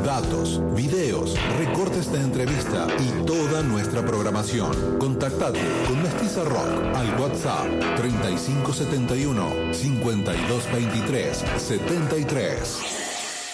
datos, videos, recortes de entrevista y toda nuestra programación. Contactate con Mestiza Rock al WhatsApp 3571 5223 73.